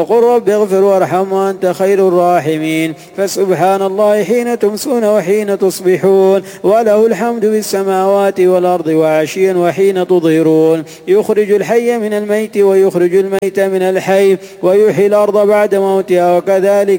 وقل رب اغفر وارحم وأنت خير الراحمين. فسبحان الله حين تمسون وحين تصبحون، وله الحمد في السماوات والأرض وعشيا وحين تظهرون. يخرج الحي من الميت ويخرج الميت من الحي ويحيي الأرض بعد موتها، وكذلك